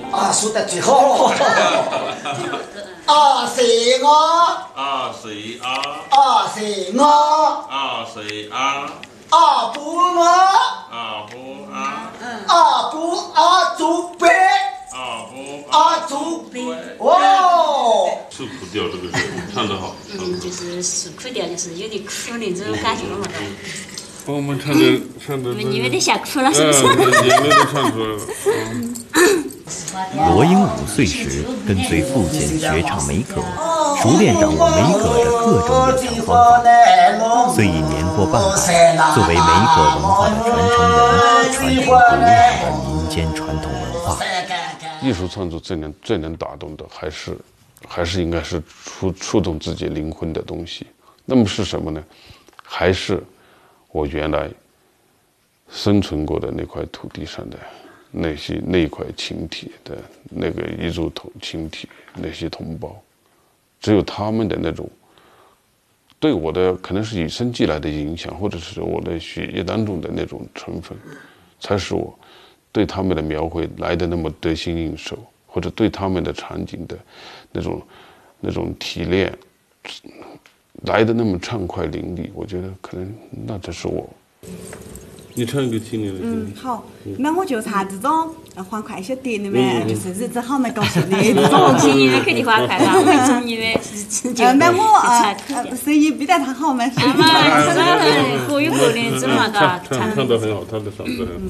啊，说得最好。啊是我， 啊是啊， 啊是我， 啊是啊， 啊不我， 啊不啊， 啊不啊祖辈， 啊不啊祖辈。哦， 受苦调这个是唱得好。 就是受苦调，就是有点苦那种感觉了嘛。 把我们唱的， 你们得吓哭了是不是？ 眼泪都唱出来了。 罗英5岁时跟随父亲学唱梅歌，熟练掌握梅歌的各种演唱方法，虽已年过半百，作为梅歌文化的传承人，传承古老的民间传统文化。 艺术创作最能打动的，还是应该是触动自己灵魂的东西。那么是什么呢？还是我原来生存过的那块土地上的那一块群体的那个彝族群体，那些同胞，只有他们的那种对我的可能是与生俱来的影响，或者是我的血液当中的那种成分，才使我对他们的描绘来的那么得心应手，或者对他们的场景的那种提炼来的那么畅快淋漓。我觉得可能那只是我。你唱一个听你的。 好，那我就唱这种欢快一些点的嘛，就是日子好蛮高兴的这种。 听你的肯定欢快啦，我从你的那我声音比他好嘛，是嘛，各有各的这么个唱得很好，他的嗓子很好。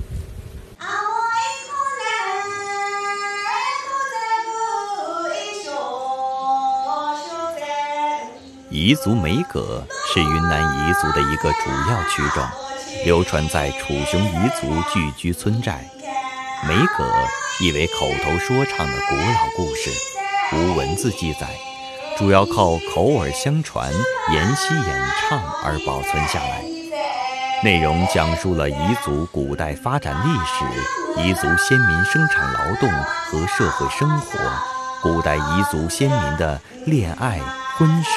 彝族梅歌是云南彝族的一个主要曲种，流传在楚雄彝族聚居村寨。梅歌意为口头说唱的古老故事，无文字记载，主要靠口耳相传、沿袭演唱而保存下来。内容讲述了彝族古代发展历史、彝族先民生产劳动和社会生活、古代彝族先民的恋爱、婚事、